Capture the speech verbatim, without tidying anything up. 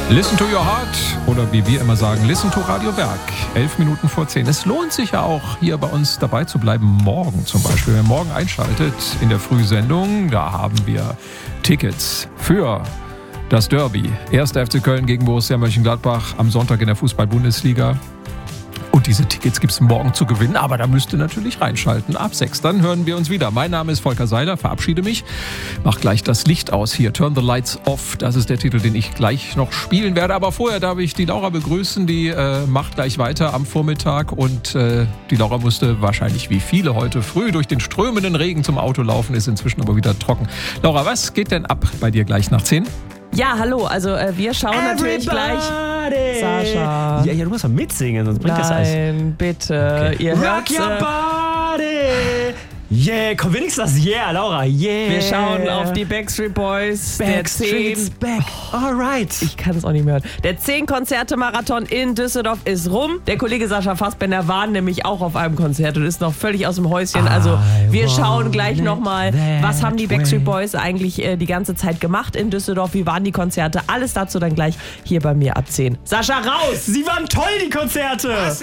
Listen to your heart oder wie wir immer sagen, listen to Radio Berg. Elf Minuten vor zehn. Es lohnt sich ja auch, hier bei uns dabei zu bleiben. Morgen zum Beispiel. Wer morgen einschaltet in der Frühsendung, da haben wir Tickets für das Derby. erster F C Köln gegen Borussia Mönchengladbach am Sonntag in der Fußball-Bundesliga. Und diese Tickets gibt es morgen zu gewinnen, aber da müsst ihr natürlich reinschalten. Ab sechs, dann hören wir uns wieder. Mein Name ist Volker Seiler, verabschiede mich. Mach gleich das Licht aus hier. Turn the lights off. Das ist der Titel, den ich gleich noch spielen werde. Aber vorher darf ich die Laura begrüßen. Die äh, macht gleich weiter am Vormittag. Und äh, die Laura musste wahrscheinlich wie viele heute früh durch den strömenden Regen zum Auto laufen. Ist inzwischen aber wieder trocken. Laura, was geht denn ab bei dir gleich nach zehn? Ja, hallo, also äh, wir schauen Everybody. natürlich gleich. Sascha. Ja, ja, du musst mal mitsingen, sonst bringt Nein, das alles. Nein, bitte. Okay. Ihr Rock hört your äh, body! Yeah, komm wenigstens das Yeah, Laura, yeah! Wir schauen auf die Backstreet Boys. Backstreet's back, alright. Ich kann es auch nicht mehr hören. Der zehn-Konzerte-Marathon in Düsseldorf ist rum. Der Kollege Sascha Fassbender war nämlich auch auf einem Konzert und ist noch völlig aus dem Häuschen. Also wir schauen gleich nochmal, was haben die Backstreet Boys eigentlich äh, die ganze Zeit gemacht in Düsseldorf? Wie waren die Konzerte? Alles dazu dann gleich hier bei mir ab zehn. Sascha, raus! Sie waren toll, die Konzerte!